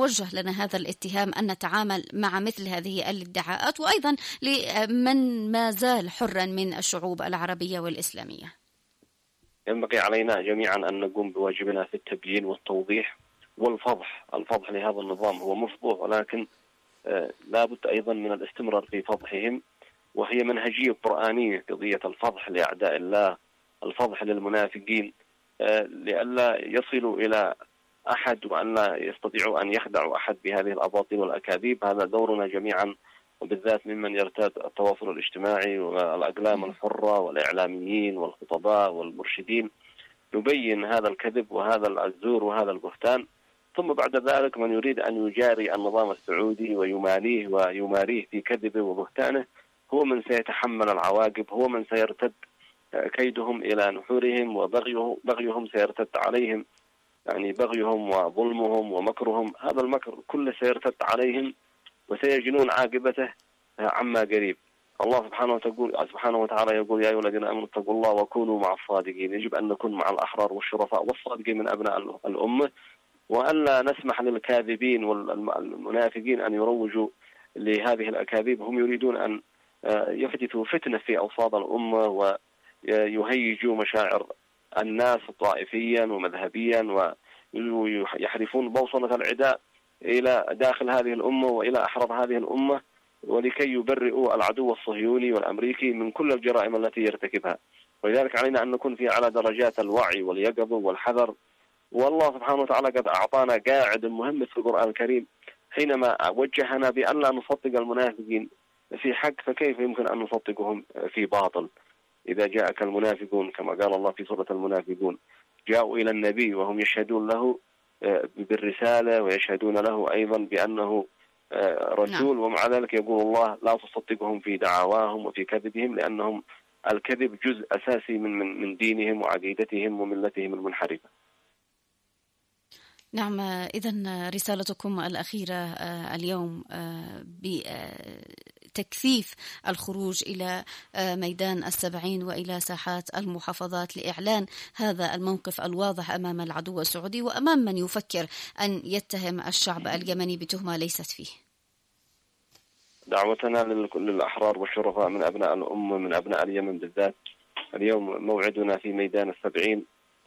يوجه لنا هذا الاتهام أن نتعامل مع مثل هذه الادعاءات، وأيضا لمن ما زال حرا من الشعوب العربية والإسلامية؟ ينبغي علينا جميعا أن نقوم بواجبنا في التبيين والتوضيح والفضح. الفضح لهذا النظام هو مفضوح، ولكن لا بد أيضا من الاستمرار في فضحهم، وهي منهجية قرآنية قضية الفضح لأعداء الله، الفضح للمنافقين، لئلا يصلوا إلى أحد وأن لا يستطيعوا أن يخدعوا أحد بهذه الأباطيل والأكاذيب. هذا دورنا جميعا، وبالذات ممن يرتاد التواصل الاجتماعي والأقلام الحرة والإعلاميين والخطباء والمرشدين، نبين هذا الكذب وهذا الزور وهذا البهتان. ثم بعد ذلك من يريد أن يجاري النظام السعودي ويماريه في كذبه وبهتانه هو من سيتحمل العواقب، هو من سيرتد كيدهم إلى نحورهم، وبغيهم سيرتد عليهم، يعني بغيهم وظلمهم ومكرهم، هذا المكر كله سيرتد عليهم وسيجنون عاقبته عما قريب. الله سبحانه وتعالى يقول: يا أيها الذين آمنوا اتقوا الله وكونوا مع الصادقين. يجب أن نكون مع الأحرار والشرفاء والصادقين من أبناء الأمة، وألا نسمح للكاذبين والمنافقين أن يروجوا لهذه الأكاذيب. هم يريدون أن يحدثوا فتنة في أوساط الأمة ويهيجوا مشاعر الناس طائفيا ومذهبيا، ويحرفون بوصلة العداء إلى داخل هذه الأمة وإلى أحرار هذه الأمة، ولكي يبرئوا العدو الصهيوني والأمريكي من كل الجرائم التي يرتكبها. ولذلك علينا أن نكون في على درجات الوعي واليقظة والحذر. والله سبحانه وتعالى قد أعطانا قاعد مهم في القرآن الكريم حينما وجهنا بأن لا نصدق المنافقين في حق، فكيف يمكن أن نصدقهم في باطل؟ إذا جاءك المنافقون كما قال الله في سورة المنافقون جاءوا إلى النبي وهم يشهدون له بالرسالة ويشهدون له أيضا بأنه رسول، ومع ذلك يقول الله: لا تصدقهم في دعواهم وفي كذبهم، لأنهم الكذب جزء أساسي من دينهم وعقيدتهم وملتهم المنحرفة. نعم، إذن رسالتكم الأخيرة اليوم بتكثيف الخروج إلى ميدان السبعين وإلى ساحات المحافظات لإعلان هذا الموقف الواضح أمام العدو السعودي وأمام من يفكر أن يتهم الشعب اليمني بتهمة ليست فيه. دعوتنا للأحرار والشرفاء من أبناء الأمة، من أبناء اليمن بالذات، اليوم موعدنا في ميدان السبعين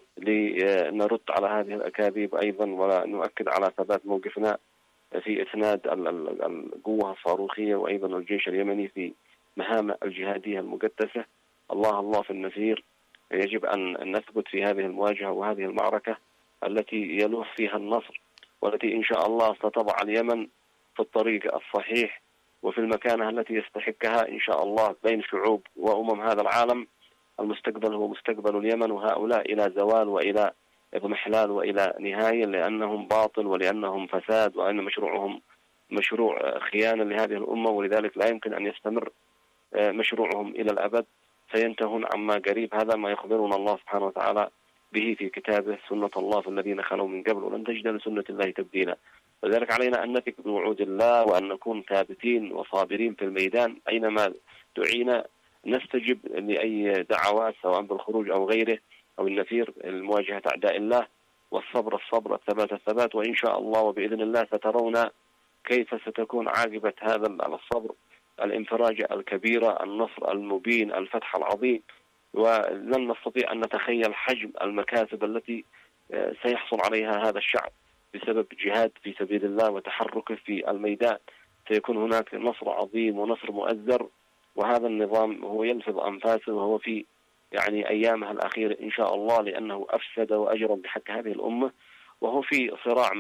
لنرد على هذه الأكاذيب أيضا، ونؤكد على ثبات موقفنا في إسناد القوة الصاروخية وأيضا الجيش اليمني في مهامه الجهادية المقدسة. الله في النفير. يجب أن نثبت في هذه المواجهة وهذه المعركة التي يلوح فيها النصر، والتي إن شاء الله ستضع اليمن في الطريق الصحيح وفي المكانة التي يستحقها إن شاء الله بين شعوب وأمم هذا العالم. المستقبل هو مستقبل اليمن، وهؤلاء إلى زوال وإلى اضمحلال وإلى نهاية، لأنهم باطل ولأنهم فساد، وأن مشروعهم مشروع خيانة لهذه الأمة، ولذلك لا يمكن أن يستمر مشروعهم إلى الأبد، سينتهون عما قريب. هذا ما يخبرنا الله سبحانه وتعالى به في كتابه: سنة الله في الذين خلوا من قبل ولن تجد لسنة الله تبديلا. لذلك علينا أن نثق بوعود الله وأن نكون ثابتين وصابرين في الميدان أينما دعينا، نستجب لأي دعوات سواء بالخروج أو غيره أو النفير لمواجهة أعداء الله، والصبر الصبر، الثبات الثبات، وإن شاء الله وبإذن الله سترون كيف ستكون عاقبة هذا الصبر: الانفراجة الكبيرة، النصر المبين، الفتح العظيم. ولن نستطيع أن نتخيل حجم المكاسب التي سيحصل عليها هذا الشعب بسبب جهاد في سبيل الله وتحركه في الميدان. سيكون هناك نصر عظيم ونصر مؤزر، وهذا النظام هو يلفظ أنفاسه وهو في أيامها الأخيرة إن شاء الله، لأنه أفسد وأجرم بحق هذه الأمة، وهو في صراع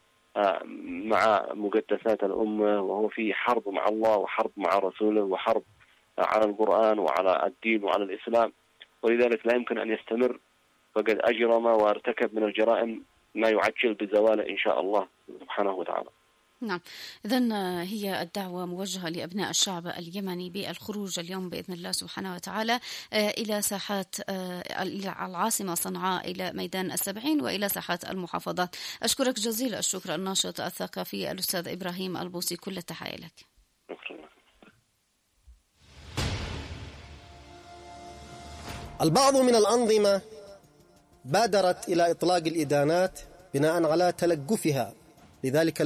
مع مقدسات الأمة، وهو في حرب مع الله وحرب مع رسوله وحرب على القرآن وعلى الدين وعلى الإسلام، ولذلك لا يمكن أن يستمر، فقد أجرم وارتكب من الجرائم ما يعجل بزواله إن شاء الله سبحانه وتعالى. نعم، إذن هي الدعوة موجهة لأبناء الشعب اليمني بالخروج اليوم بإذن الله سبحانه وتعالى إلى ساحات العاصمة صنعاء، إلى ميدان السبعين وإلى ساحات المحافظات. أشكرك جزيل الشكر الناشط الثقافي الأستاذ إبراهيم البوصي، كل التحية لك. البعض من الأنظمة بادرت إلى إطلاق الإدانات بناء على تلقفها، لذلك